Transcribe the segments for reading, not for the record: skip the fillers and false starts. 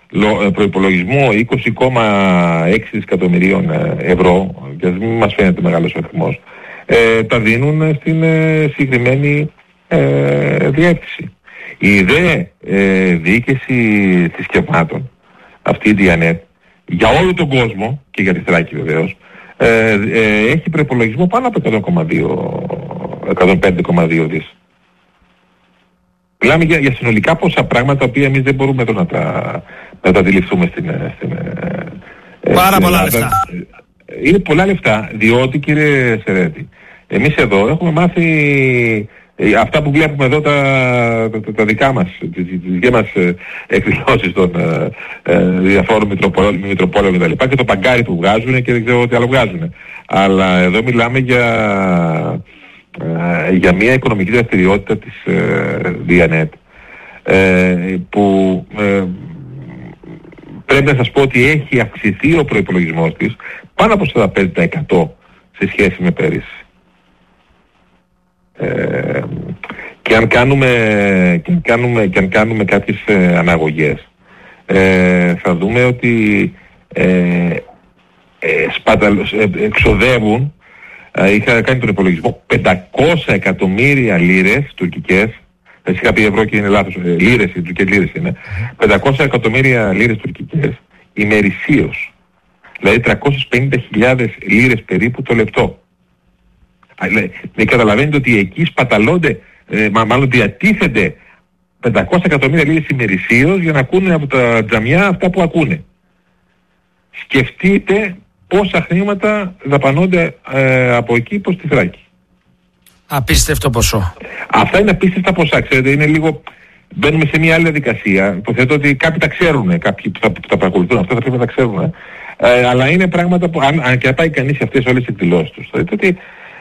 προϋπολογισμό 20,6 δισεκατομμυρίων ευρώ, και μην μας φαίνεται μεγάλος αριθμός, τα δίνουν στην συγκεκριμένη διεύθυνση. Η διοίκηση θρησκευμάτων, αυτή η Διανέτ, για όλο τον κόσμο και για τη Θράκη βεβαίως, έχει προϋπολογισμό πάνω από 105,2 δις. Μιλάμε για συνολικά πόσα πράγματα τα οποία εμείς δεν μπορούμε να τα αντιληφθούμε στην πάρα πολλά λεφτά. Είναι πολλά λεφτά, διότι κύριε Σερέτη, εμείς εδώ έχουμε μάθει αυτά που βλέπουμε εδώ τα δικά μας, τις δικές μας εκδηλώσεις των διαφόρων μητροπόλεων κτλ. Και το παγκάρι που βγάζουν και δεν ξέρω τι άλλο βγάζουν. Αλλά εδώ μιλάμε για μια οικονομική δραστηριότητα της Διανέτ που πρέπει να σας πω ότι έχει αυξηθεί ο προϋπολογισμός της πάνω από 45% σε σχέση με πέρυσι. Και αν κάνουμε κάποιες αναγωγές, θα δούμε ότι εξοδεύουν, είχα κάνει τον υπολογισμό, 500 εκατομμύρια λίρες τουρκικές, είχα πει ευρώ και είναι λάθος, λίρες, οι τουρκικές λίρες είναι, 500 εκατομμύρια λίρες τουρκικές ημερησίως, δηλαδή 350.000 λίρες περίπου το λεπτό. Καταλαβαίνετε ότι εκεί σπαταλώνται, μάλλον διατίθενται 500 εκατομμύρια λίρες ημερησίως για να ακούνε από τα τζαμιά αυτά που ακούνε. Σκεφτείτε πόσα χρήματα δαπανώνται από εκεί προς τη Θράκη. Απίστευτο ποσό. Αυτά είναι απίστευτα ποσά, ξέρετε, είναι λίγο... Μπαίνουμε σε μια άλλη διαδικασία. Υποθέτω ότι κάποιοι τα ξέρουν, κάποιοι που τα παρακολουθούν αυτά θα πρέπει να τα ξέρουν. Αλλά είναι πράγματα που αν και πάει κανείς σε αυτές όλες τις εκδηλώσεις τους, θα δείτε ότι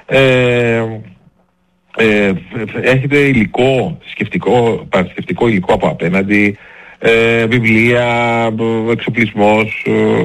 έχετε υλικό, παρασκευτικό υλικό από απέναντι, βιβλία, εξοπλισμός,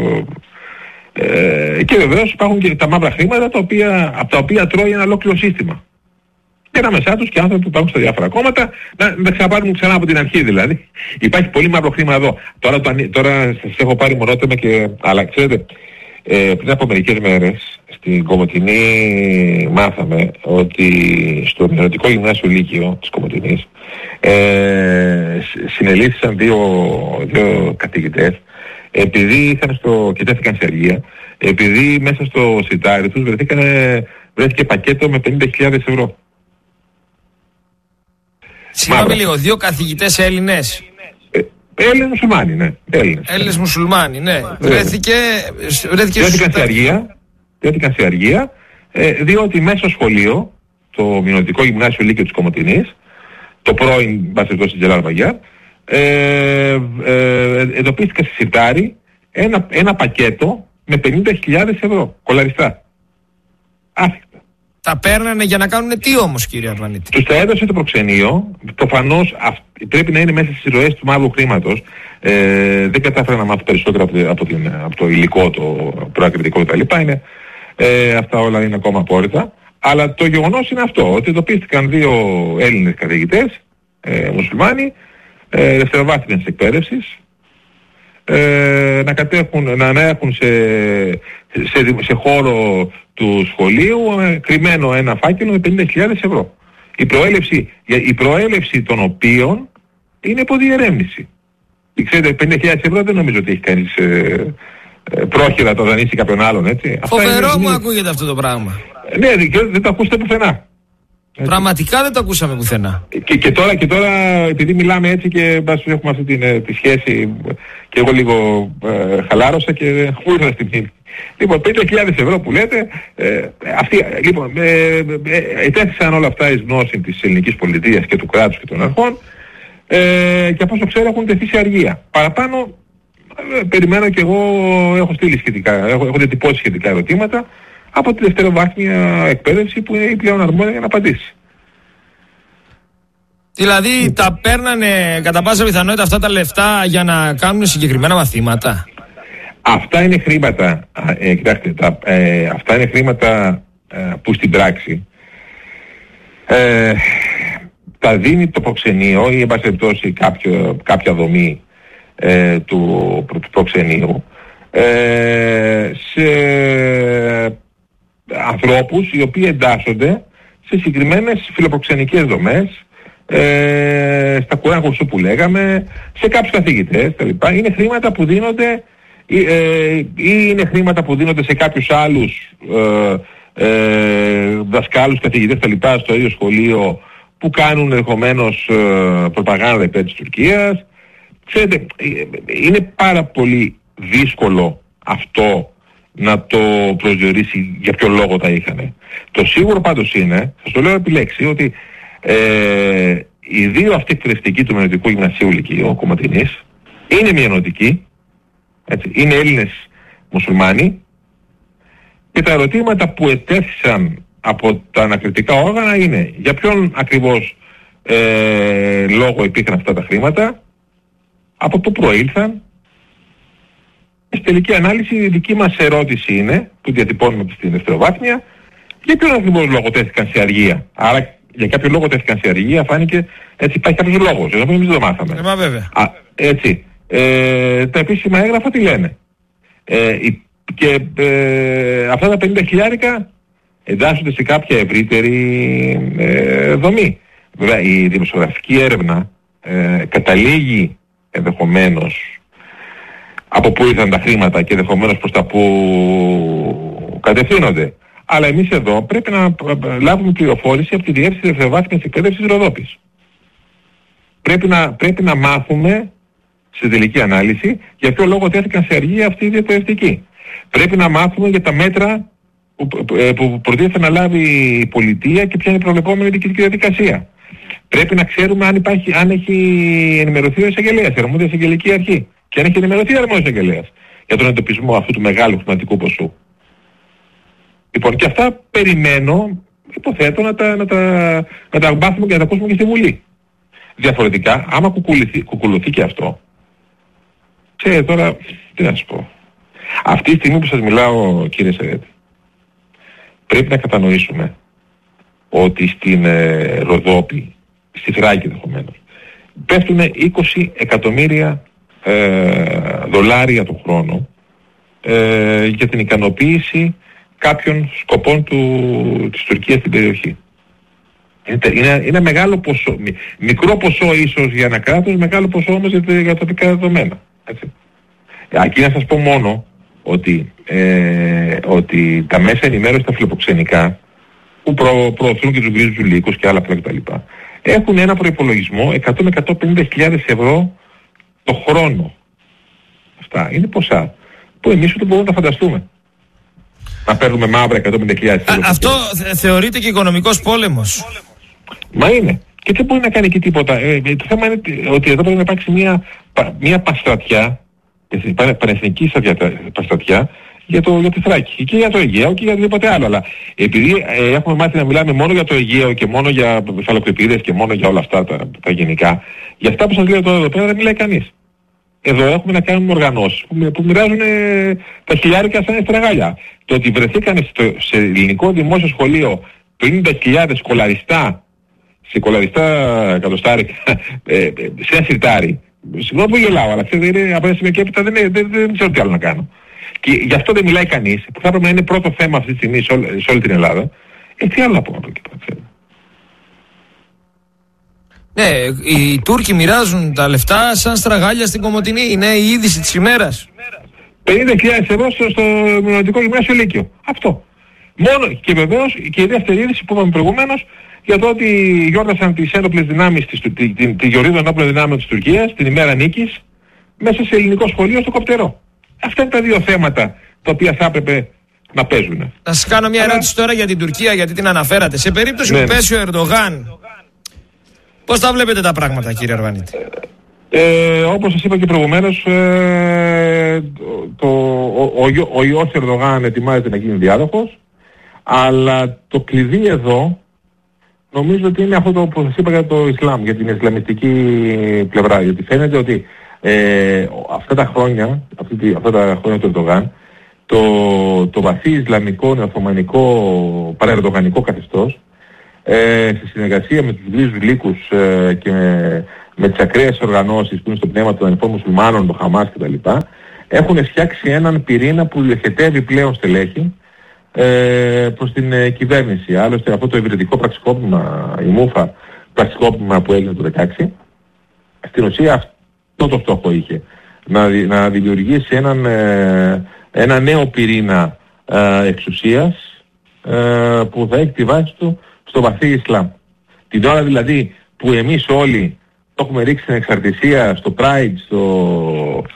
και βεβαίως υπάρχουν και τα μαύρα χρήματα από τα οποία τρώει ένα ολόκληρο σύστημα. Και ανάμεσά τους και άνθρωποι που υπάρχουν στα διάφορα κόμματα να ξαναπάρουν ξανά από την αρχή δηλαδή. Υπάρχει πολύ μαύρο χρήμα εδώ. Τώρα σας έχω πάρει μονότεμα αλλά ξέρετε, πριν από μερικές μέρες στην Κομοτηνή μάθαμε ότι στο Μειονοτικό Γυμνάσιο Λύκειο της Κομοτηνής συνελήφθησαν δύο καθηγητές επειδή και τέθηκαν σε αργία, επειδή μέσα στο σιτάρι τους βρέθηκε πακέτο με 50.000 ευρώ. Συγγνώμη λίγο, δύο καθηγητές Έλληνες. Έλληνες μουσουλμάνοι, ναι. Έλληνες μουσουλμάνοι, ναι. Βρέθηκαν σε αργία, διότι μέσα στο σχολείο, το Μειονοτικό Γυμνάσιο Λύκειο της Κομοτηνής, το πρώην Μπασερτός της Τζελάρ Βαγιάρ, εντοπίστηκε σε σιτάρι ένα πακέτο με 50.000 ευρώ, κολαριστά. Άθικτα. Τα παίρνανε για να κάνουν τι όμως, κύριε Αρβανίτη? Τους τα έδωσε το προξενείο, προφανώς πρέπει να είναι μέσα στις ροές του μαύρου χρήματος. Δεν κατάφερα να μάθω περισσότερο από το υλικό, το προακριτικό κτλ. Αυτά όλα είναι ακόμα απόρριτα. Αλλά το γεγονός είναι αυτό, ότι εντοπίστηκαν δύο Έλληνες καθηγητές, μουσουλμάνοι, δευτεροβάθμιας εκπαίδευσης, να έχουν σε χώρο του σχολείου κρυμμένο ένα φάκελο με 50.000 ευρώ. Η προέλευση των οποίων είναι υποδιερεύνηση. Ξέρετε, 50.000 ευρώ δεν νομίζω ότι έχει κανείς πρόχειρα το δανείσει κάποιον άλλον, έτσι. Φοβερό μου ακούγεται αυτό το πράγμα. Ναι, δεν το ακούσετε πουθενά. Έτσι. Πραγματικά δεν το ακούσαμε πουθενά. Και τώρα επειδή μιλάμε έτσι και έχουμε αυτή τη σχέση και εγώ λίγο χαλάρωσα και χούρισα στην μνήμη. Λοιπόν, 5.000 ευρώ που λέτε, ετέθησαν όλα αυτά εις γνώση της ελληνικής πολιτείας και του κράτους και των αρχών και από όσο ξέρω έχουν τεθεί σε αργία. Παραπάνω περιμένω και εγώ έχω στείλει σχετικά, έχω διατυπώσει σχετικά ερωτήματα από τη δευτεροβάθμια εκπαίδευση που είναι η πλέον αρμόδια για να απαντήσει. Δηλαδή τα παίρνανε κατά πάσα πιθανότητα αυτά τα λεφτά για να κάνουν συγκεκριμένα μαθήματα. Αυτά είναι χρήματα, κοιτάξτε, αυτά είναι χρήματα που στην πράξη τα δίνει το προξενείο ή εν πάση περιπτώσει κάποια δομή του προξενείου, σε ανθρώπους οι οποίοι εντάσσονται σε συγκεκριμένες φιλοπροξενικές δομές, στα κουράγωσου που λέγαμε, σε κάποιους καθηγητές κτλ. Είναι χρήματα που δίνονται ή είναι χρήματα που δίνονται σε κάποιους άλλους δασκάλους, καθηγητές κτλ. Στο ίδιο σχολείο, που κάνουν ενδεχομένως προπαγάνδα υπέρ της Τουρκίας. Ξέρετε, είναι πάρα πολύ δύσκολο αυτό να το προσδιορίσει για ποιο λόγο τα είχαν. Το σίγουρο πάντως είναι, σας το λέω επιλέξει, ότι οι δύο αυτοί εκπαιδευτικοί του Μενοτικού Γυμνασίου Λυκείου Κομοτηνής είναι μειονοτικοί, έτσι, είναι Έλληνες μουσουλμάνοι, και τα ερωτήματα που ετέθησαν από τα ανακριτικά όργανα είναι για ποιον ακριβώς λόγο υπήρχαν αυτά τα χρήματα, από πού προήλθαν. Στη τελική ανάλυση η δική μας ερώτηση είναι, που διατυπώνουμε στην δευτεροβάθμια, για ποιον ακριβώς λόγο τέθηκαν σε αργία. Άρα για κάποιο λόγο τέθηκαν σε αργία, φάνηκε, έτσι υπάρχει κάποιος λόγος, ενώ εμείς δεν το μάθαμε. Βέβαια. Έτσι. Τα επίσημα έγγραφα τι λένε. Και αυτά τα 50 χιλιάρικα εντάσσονται σε κάποια ευρύτερη δομή. Βέβαια η δημοσιογραφική έρευνα καταλήγει ενδεχομένως από πού ήρθαν τα χρήματα και ενδεχομένως προς τα πού κατευθύνονται. Αλλά εμείς εδώ πρέπει να λάβουμε πληροφόρηση από τη Διεύθυνση Δευτεροβάθμιας Εκπαίδευσης Ροδόπης. Πρέπει να μάθουμε στη τελική ανάλυση για ποιο λόγο τέθηκαν σε αργία αυτοί οι εκπαιδευτικοί. Πρέπει να μάθουμε για τα μέτρα που προτίθεται να λάβει η πολιτεία και ποια είναι η προβλεπόμενη διοικητική διαδικασία. Πρέπει να ξέρουμε αν έχει ενημερωθεί ο εισαγγελέας, η αρμόδια εισαγγελική αρχή, και αν έχει ενημερωθεί ο αρμόδιος εισαγγελέας για τον εντοπισμό αυτού του μεγάλου χρηματικού ποσού. Λοιπόν, και αυτά περιμένω, υποθέτω, να τα μάθουμε και να τα ακούσουμε και στη Βουλή. Διαφορετικά, άμα κουκουλωθεί και αυτό, ξέρετε τώρα, τι να σας πω. Αυτή τη στιγμή που σας μιλάω, κύριε Σερέτη, πρέπει να κατανοήσουμε ότι στην Ροδόπη, στη Θράκη ενδεχομένως, πέφτουν 20 εκατομμύρια δολάρια το χρόνο για την ικανοποίηση κάποιων σκοπών της Τουρκίας στην περιοχή. Είναι μεγάλο ποσό, μικρό ποσό ίσως για ένα κράτος, μεγάλο ποσό όμως για τοπικά δεδομένα. Έτσι. Aquí να σας πω μόνο ότι τα μέσα ενημέρωση τα φιλοποξενικά που προωθούν και τους γκρίζους λύκους και άλλα κτλ. Έχουν ένα προϋπολογισμό 100-150.000 ευρώ το χρόνο. Αυτά είναι ποσά που εμείς ούτε μπορούμε να φανταστούμε. Να παίρνουμε μαύρα 150.000 ευρώ. Αυτό θεωρείται και οικονομικός πόλεμος. Μα είναι. Και δεν μπορεί να κάνει και τίποτα. Το θέμα είναι ότι εδώ πρέπει να υπάρξει μια παστρατιά, πανεθνική παστρατιά, για τη Θράκη και για το Αιγαίο και για οτιδήποτε άλλο. Αλλά επειδή έχουμε μάθει να μιλάμε μόνο για το Αιγαίο και μόνο για φαλοκρηπίδες και μόνο για όλα αυτά τα γενικά, για αυτά που σας λέω τώρα εδώ πέρα δεν μιλάει κανείς. Εδώ έχουμε να κάνουμε οργανώσεις που μοιράζουν τα χιλιάρικα σαν στραγάλια. Το ότι βρεθήκαν σε ελληνικό δημόσιο σχολείο 50.000 κολαριστά, σε κολαριστά εκατοστάρικα, σε ένα σιρτάρι. Συγγνώμη που γελάω, αλλά ξέρετε, είναι από ένα σημείο και έπειτα δεν ξέρω τι άλλο να κάνω. Και γι' αυτό δεν μιλάει κανείς, που θα έπρεπε να είναι πρώτο θέμα αυτή τη στιγμή σε όλη την Ελλάδα. Τι άλλο να πω από εκεί πέρα. Ναι, οι Τούρκοι μοιράζουν τα λεφτά σαν στραγάλια στην Κομοτηνή. Είναι η είδηση της ημέρας. 50.000 ευρώ στο Μενοτικό Γυμνάσιο Λύκειο. Αυτό. Μόνο και βεβαίως και η δεύτερη είδηση που είπαμε προηγουμένως για το ότι γιόρτασαν τις ένοπλες δυνάμεις, τη γιορτή των ένοπλων δυνάμεων της Τουρκίας, την ημέρα νίκης, μέσα σε ελληνικό σχολείο στο Κοπτερό. Αυτά είναι τα δύο θέματα τα οποία θα έπρεπε να παίζουν. Να σας κάνω μια ερώτηση τώρα για την Τουρκία, γιατί την αναφέρατε. Σε περίπτωση που πέσει ο Ερντογάν, πώς τα βλέπετε τα πράγματα, κύριε Αρβανίτη? Όπως σας είπα και προηγουμένως, ο ιός Ερντογάν ετοιμάζεται να γίνει διάδοχος, αλλά το κλειδί εδώ νομίζω ότι είναι αυτό που σας είπα για το Ισλάμ, για την Ισλαμιστική πλευρά. Γιατί φαίνεται ότι αυτά τα χρόνια του Ερντογάν, το βαθύ Ισλαμικό, νεοοθωμανικό, παραερντογανικό καθεστώς, σε συνεργασία με τους γκρίζους λύκους και με τις ακραίες οργανώσεις που είναι στο πνεύμα των ανοιχτών μουσουλμάνων, των Χαμάς κτλ. Έχουν φτιάξει έναν πυρήνα που διοχετεύει πλέον στελέχη προς την κυβέρνηση. Άλλωστε αυτό το υβριδικό πραξικόπημα, η Μούφα πραξικόπημα που έγινε το 2016, στην ουσία αυτό το στόχο είχε. Να δημιουργήσει ένα νέο πυρήνα εξουσίας που θα έχει τη βάση του στο βαθύ Ισλάμ. Την ώρα δηλαδή που εμείς όλοι το έχουμε ρίξει στην εξαρτησία, στο Pride, στο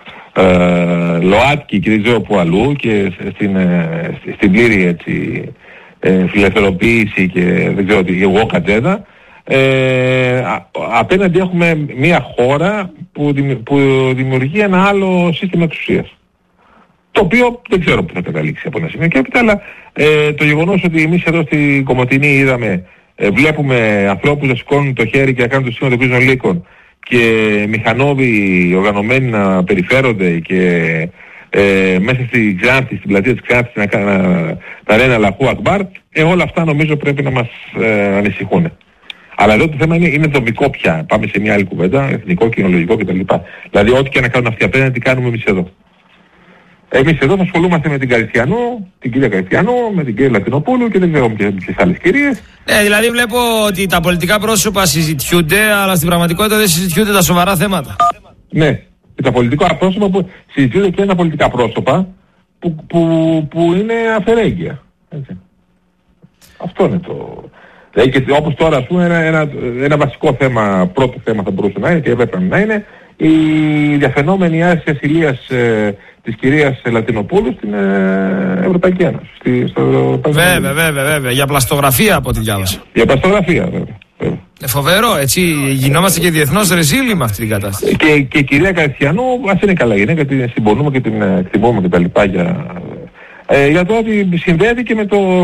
ΛΟΑΤΚΙ και δεν ξέρω που αλλού και στην πλήρη έτσι, φιλελευθεροποίηση και δεν ξέρω τι, εγώ κατέδα, απέναντι έχουμε μια χώρα που δημιουργεί ένα άλλο σύστημα εξουσίας. Το οποίο δεν ξέρω που θα καταλήξει από ένα σημείο και έπειτα, αλλά το γεγονός ότι εμείς εδώ στην Κομοτηνή είδαμε, βλέπουμε ανθρώπους να σηκώνουν το χέρι και να κάνουν το σήμα των κρίζων λύκων και μηχανόβοι οργανωμένοι να περιφέρονται και μέσα στην Ξάνθη, στην πλατεία της Ξάνθης να λένε Αλλάχου Ακμπάρ, όλα αυτά νομίζω πρέπει να μας ανησυχούν. Αλλά εδώ το θέμα είναι δομικό πια. Πάμε σε μια άλλη κουβέντα, εθνικό, κοινολογικό κτλ. Δηλαδή ό,τι και να κάνουν αυτοί απέναντι, τι κάνουμε εμείς εδώ. Εμείς εδώ θα ασχολούμαστε με την Καριστιανού, την κυρία Καριστιανού, με την κυρία Λατινοπούλου και δεν ξέρω και τις άλλες κυρίες. Ναι, δηλαδή βλέπω ότι τα πολιτικά πρόσωπα συζητιούνται, αλλά στην πραγματικότητα δεν συζητιούνται τα σοβαρά θέματα. Ναι, και τα πολιτικά πρόσωπα που συζητιούνται και είναι πολιτικά πρόσωπα που είναι αφαιρέγγια. Έτσι. Αυτό είναι το... Δηλαδή και όπως τώρα ας πούμε ένα βασικό θέμα, πρώτο θέμα θα μπορούσε να είναι και έπρεπε να είναι η διαφαινόμενη άρση ασυλίας της κυρίας Λατινοπούλου στην Ευρωπαϊκή Ένωση. Βέβαια. Για πλαστογραφία από ό,τι διάβασα. Για πλαστογραφία βέβαια. Φοβερό, έτσι γινόμαστε και διεθνώς ρεζίλοι με αυτή την κατάσταση. Και η κυρία Καριστιανού, ας είναι καλά γυναίκα, την συμπονούμε και την εκτιμούμε και τα λοιπά για το ότι συνδέεται και με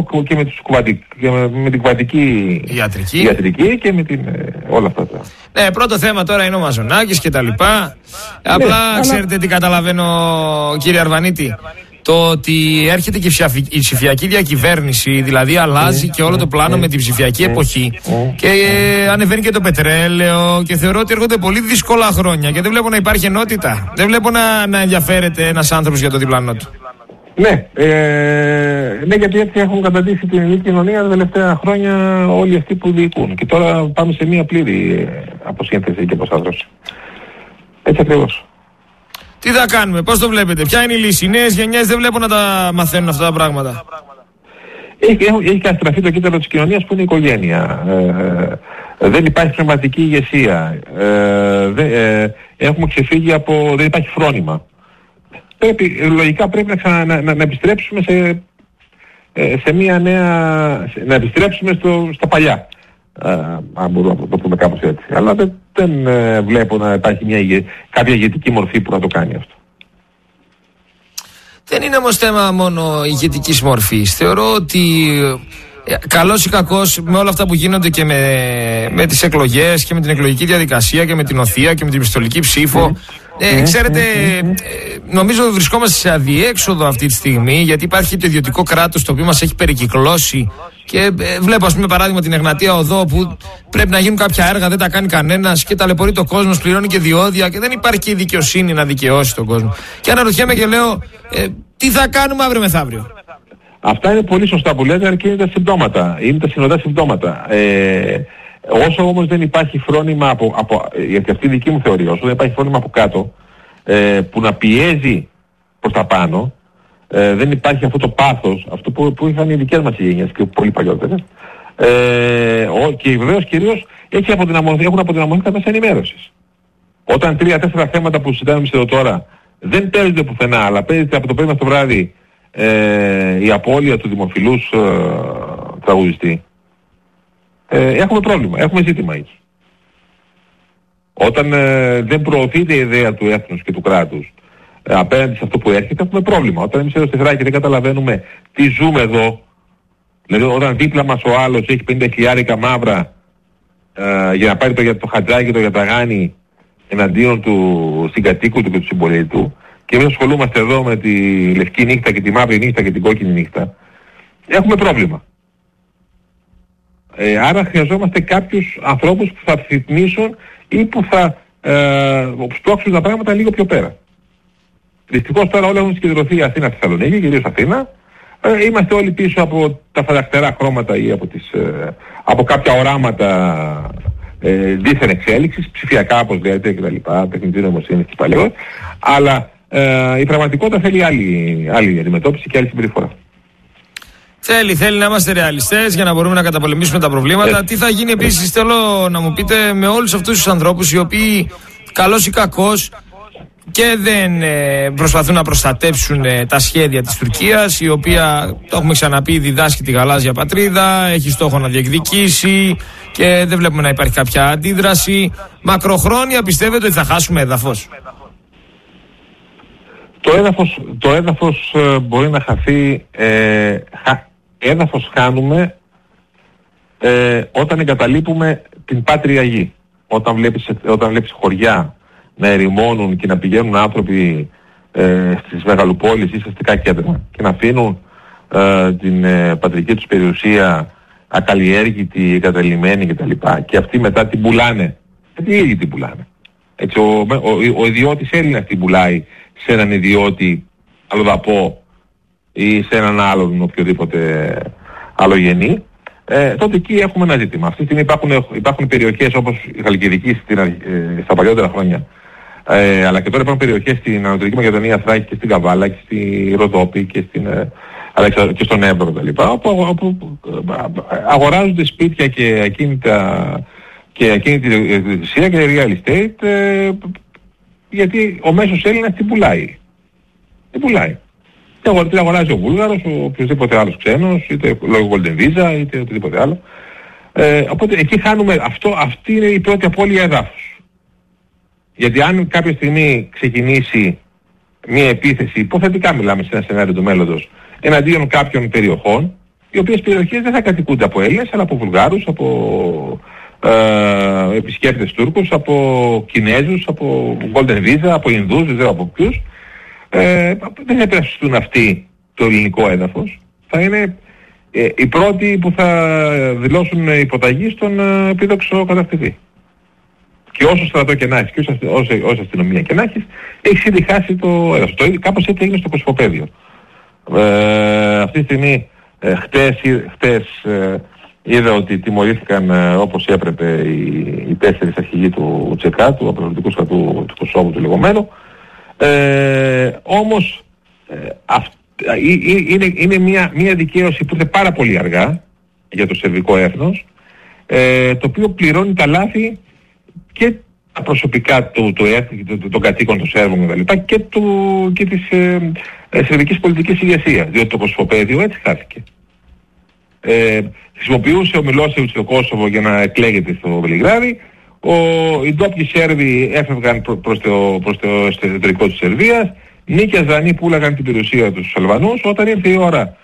την κουβαντική ιατρική και με όλα αυτά τα... Ναι, πρώτο θέμα τώρα είναι ο Μαζονάκης και τα λοιπά. Απλά ξέρετε τι καταλαβαίνω, κύριε Αρβανίτη. Το ότι έρχεται και η ψηφιακή διακυβέρνηση, δηλαδή αλλάζει και όλο το πλάνο με την ψηφιακή εποχή και ανεβαίνει και το πετρέλαιο και θεωρώ ότι έρχονται πολύ δύσκολα χρόνια και δεν βλέπω να υπάρχει ενότητα. Δεν βλέπω να ενδιαφέρεται ένας άνθρωπος για το διπλανό του. Ναι, γιατί έτσι έχουν καταντήσει την ελληνική κοινωνία τα τελευταία χρόνια όλοι αυτοί που διοικούν. Και τώρα πάμε σε μια πλήρη αποσύνθεση και αποσάθρωση. Έτσι ακριβώς. Τι θα κάνουμε, πώς το βλέπετε, ποια είναι η λύση? Οι νέες γενιές δεν βλέπω να τα μαθαίνουν αυτά τα πράγματα. Έχει καταστραφεί το κύτταρο της κοινωνίας που είναι η οικογένεια. Δεν υπάρχει πνευματική ηγεσία. Έχουμε ξεφύγει από... δεν υπάρχει φρόνημα. Λογικά πρέπει να επιστρέψουμε σε μια νέα... να επιστρέψουμε στα παλιά. Αν μπορούμε να το πούμε κάπως έτσι. Αλλά δεν βλέπω να υπάρχει κάποια ηγετική μορφή που να το κάνει αυτό. Δεν είναι όμως θέμα μόνο ηγετικής μορφής. Θεωρώ ότι καλός ή κακός με όλα αυτά που γίνονται και με τις εκλογές και με την εκλογική διαδικασία και με την οθεία και με την πιστολική ψήφο, ξέρετε, νομίζω βρισκόμαστε σε αδιέξοδο αυτή τη στιγμή, γιατί υπάρχει το ιδιωτικό κράτος το οποίο μας έχει περικυκλώσει και βλέπω ας πούμε παράδειγμα την Εγνατία Οδό που πρέπει να γίνουν κάποια έργα, δεν τα κάνει κανένας και ταλαιπωρεί το κόσμος, πληρώνει και διόδια και δεν υπάρχει και η δικαιοσύνη να δικαιώσει τον κόσμο. Και αναρωτιέμαι και λέω τι θα κάνουμε αύριο μεθαύριο. Αυτά είναι πολύ σωστά που λέτε, και είναι τα συμπτώματα, είναι τα συνοδά συμπτώματα. Όσο όμως δεν υπάρχει φρόνημα γιατί αυτή η δική μου θεωρία, όσο δεν υπάρχει φρόνημα από κάτω που να πιέζει προς τα πάνω, δεν υπάρχει αυτό το πάθος, αυτό που είχαν οι δικές μας γενιές και πολύ παλιότερες, και βεβαίως κυρίως έχουν αποδυναμωθεί τα μέσα ενημέρωσης. Όταν 3-4 θέματα που συζητάμε εμείς εδώ τώρα δεν παίζονται πουθενά, αλλά παίζεται από το πρωί μέχρι το βράδυ η απώλεια του δημοφιλούς τραγουδιστή, έχουμε πρόβλημα, έχουμε ζήτημα εκεί. Όταν δεν προωθείται η ιδέα του έθνους και του κράτους απέναντι σε αυτό που έρχεται, έχουμε πρόβλημα. Όταν εμείς εδώ στη Θράκη δεν καταλαβαίνουμε τι ζούμε εδώ, δηλαδή όταν δίπλα μας ο άλλος έχει 50.000 μαύρα για να πάρει το χατζάκι, το γιαταγάνι εναντίον του συγκατοίκου του και του συμπολίτη του, και εμείς ασχολούμαστε εδώ με τη λευκή νύχτα και τη μαύρη νύχτα και την κόκκινη νύχτα, έχουμε πρόβλημα. Άρα χρειαζόμαστε κάποιους ανθρώπους που θα θυμίσουν ή που θα σπρώξουν τα πράγματα λίγο πιο πέρα. Δυστυχώς τώρα όλα έχουν συγκεντρωθεί Αθήνα, Θεσσαλονίκη, κυρίως Αθήνα. Είμαστε όλοι πίσω από τα φανταστερά χρώματα ή από κάποια οράματα δίθεν εξέλιξης, ψηφιακά όπως λέτε κτλ. Τεχνητή νοημοσύνη και παλαιό. Αλλά η πραγματικότητα θέλει άλλη αντιμετώπιση και άλλη συμπεριφορά. Θέλει να είμαστε ρεαλιστές για να μπορούμε να καταπολεμήσουμε τα προβλήματα. Τι θα γίνει επίσης, θέλω να μου πείτε, με όλους αυτούς τους ανθρώπους οι οποίοι καλώς ή κακώς και δεν προσπαθούν να προστατεύσουν τα σχέδια της Τουρκίας, η οποία, το έχουμε ξαναπεί, διδάσκει τη γαλάζια πατρίδα, έχει στόχο να διεκδικήσει και δεν βλέπουμε να υπάρχει κάποια αντίδραση. Μακροχρόνια πιστεύετε ότι θα χάσουμε έδαφος? Το έδαφος μπορεί να χαθεί, έδαφος χάνουμε όταν εγκαταλείπουμε την πάτρια γη. Όταν βλέπεις χωριά να ερημώνουν και να πηγαίνουν άνθρωποι στις μεγαλοπόλεις ή στα αστικά κέντρα και να αφήνουν την πατρική τους περιουσία ακαλλιέργητη, εγκαταλειμμένη κτλ. Και αυτοί μετά την πουλάνε. Γιατί οι ίδιοι την πουλάνε. Έτσι, ο ιδιώτης Έλληνας την πουλάει σε έναν ιδιώτη αλλοδαπό ή σε έναν άλλον οποιοδήποτε αλλογενή. Τότε εκεί έχουμε ένα ζήτημα. Αυτή τη στιγμή υπάρχουν περιοχές όπως η Χαλκιδική στα παλιότερα χρόνια, αλλά και τώρα υπάρχουν περιοχές στην Ανατολική Μακεδονία, Θράκη και στην Καβάλα και στη Ροδόπη και και στον Εύρο κτλ. Όπου αγοράζονται σπίτια και ακίνητη ιδιοκτησία και real estate, γιατί ο μέσος Έλληνας την πουλάει. Την αγοράζει ο Βούλγαρος, ο οποιοδήποτε άλλος ξένος, είτε λόγω Golden Visa, είτε οτιδήποτε άλλο. Οπότε εκεί χάνουμε, αυτή είναι η πρώτη απώλεια έδαφους. Γιατί αν κάποια στιγμή ξεκινήσει μια επίθεση, υποθετικά μιλάμε σε ένα σενάριο του μέλλοντος, εναντίον κάποιων περιοχών, οι οποίες περιοχές δεν θα κατοικούνται από Έλληνες, αλλά από Βουλγάρους, από επισκέπτες Τούρκους, από Κινέζους, από Golden Visa, από Ινδούς, δεν ξέρω από ποιους. Δεν θα επηρεαστούν αυτοί το ελληνικό έδαφος. Θα είναι οι πρώτοι που θα δηλώσουν υποταγή στον επίδοξο κατακτητή. Και όσο στρατό και να έχεις και όσο αστυνομία και να έχεις, έχεις ήδη χάσει το έδαφος. Κάπως έτσι έγινε στο Κωσυφοπαίδιο. Αυτή τη στιγμή, χτες είδα ότι τιμωρήθηκαν όπως έπρεπε οι 4 αρχηγοί του ΤΣΕΚΑ, του απελευθερωτικού στρατού του Κωσόβου του λεγόμενου. Όμως είναι μια δικαίωση που είναι πάρα πολύ αργά για το σερβικό έθνος, το οποίο πληρώνει τα λάθη και τα προσωπικά των κατοίκων των Σέρβων κτλ. Και της σερβικής πολιτικής ηγεσίας, διότι το Κωσυφοπαίδιο έτσι χάθηκε. Χρησιμοποιούσε ο Μιλόσεβιτς το Κόσοβο για να εκλέγεται στο Βελιγράδι. Οι ντόπιοι Σέρβοι έφευγαν προς το εσωτερικό της Σερβίας, νίκιαζαν ή πουλάγαν την περιουσία τους στους Αλβανούς. Όταν ήρθε η ώρα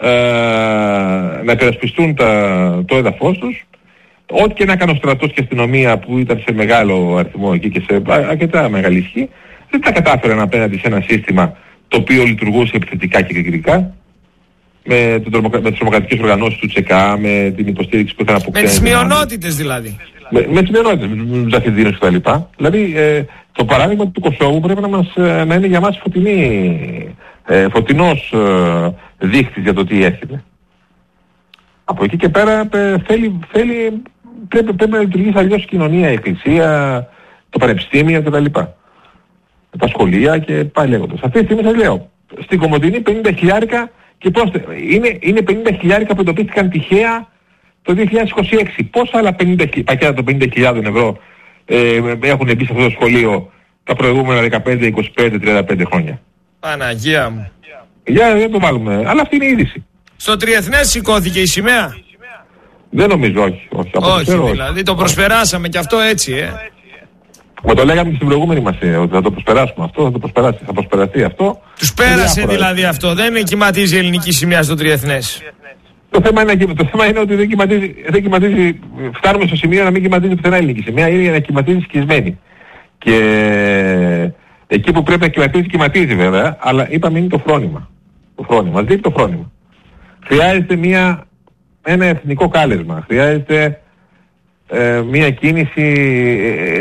να υπερασπιστούν το έδαφος τους, ό,τι και να έκανε ο στρατός και αστυνομία που ήταν σε μεγάλο αριθμό εκεί και σε αρκετά μεγάλη ισχύ, δεν τα κατάφεραν απέναντι σε ένα σύστημα το οποίο λειτουργούσε επιθετικά και κριτικά, με τις τρομοκρατικές οργανώσεις του ΤΣΕΚΑ, με την υποστήριξη που ήταν από ξένες. Με τις μειονότητες δηλαδή. Με τις μειονότητες, με τους Ζαχεντίνους κτλ. Δηλαδή το παράδειγμα του Κωσόβου πρέπει να είναι για μας φωτεινός δείχτης για το τι έρχεται. Από εκεί και πέρα πρέπει να λειτουργήσει αλλιώς η κοινωνία, η εκκλησία, το πανεπιστήμιο κτλ. Τα σχολεία και πάλι λέγοντας. Αυτή τη στιγμή σας λέω, στην Κομοτηνή 50 χιλιάρικα και είναι 50 χιλιάρικα που εντοπίστηκαν τυχαία το 2026. Πόσα άλλα πακέτα των 50.000 ευρώ έχουν μπει σε αυτό το σχολείο τα προηγούμενα 15, 25, 35 χρόνια? Παναγία μου. Για το βάλουμε. Αλλά αυτή είναι η είδηση. Στο Τριεθνές σηκώθηκε η σημαία? Δεν νομίζω, όχι. Όχι, δηλαδή το προσπεράσαμε και αυτό έτσι, Μα το λέγαμε και στην προηγούμενη μας, ότι θα το προσπεράσουμε αυτό, θα προσπεραστεί αυτό. Τους πέρασε δηλαδή αυτό, δεν κυματίζει η ελληνική σημαία στο Τριεθνές. Το θέμα είναι ότι δεν κυματίζει, φτάνουμε στο σημείο να μην κυματίζει πουθενά η ελληνική σημαία, είναι να κυματίζει σκισμένη. Και εκεί που πρέπει να κυματίζει βέβαια, αλλά είπαμε είναι το φρόνημα. Μας δείχνει το φρόνημα. Χρειάζεται ένα εθνικό κάλεσμα, χρειάζεται μια κίνηση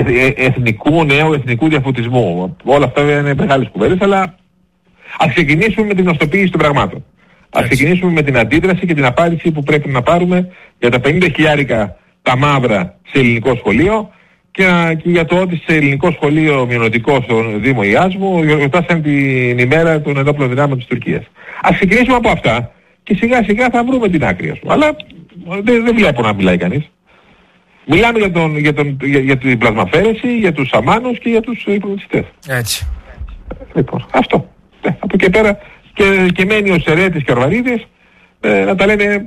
νέου εθνικού διαφωτισμού. Όλα αυτά είναι μεγάλες κουβέντες, αλλά ας ξεκινήσουμε με την γνωστοποίηση των πραγμάτων. Ας ξεκινήσουμε με την αντίδραση και την απάντηση που πρέπει να πάρουμε για τα 50.000 τα μαύρα σε ελληνικό σχολείο και για το ότι σε ελληνικό σχολείο μειονοτικό στο Δήμο Ιάσμου γιορτάσαν την ημέρα των ενόπλων δυνάμεων της Τουρκίας. Ας ξεκινήσουμε από αυτά και σιγά σιγά θα βρούμε την άκρη, ας πούμε. Αλλά δεν βλέπω να μιλάει κανείς. Μιλάμε για την πλασμαφέρεση, για τους αμάνους και για τους υπολογιστές. Έτσι. Λοιπόν, αυτό. Από εκεί πέρα και μένει ο Σερέτης και ο Αρβανίδης να τα λένε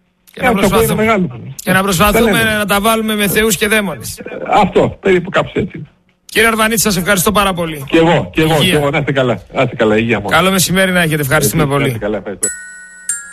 και να προσπαθούμε να τα βάλουμε με θεούς και δαίμονες. Αυτό, περίπου κάπως έτσι. Κύριε Αρβανίτη, σας ευχαριστώ πάρα πολύ. Και εγώ, να είστε καλά. Να είστε καλά, υγεία μου. Καλό μεσημέρι να έχετε, ευχαριστούμε πολύ. Να είστε καλά, ευχαριστώ.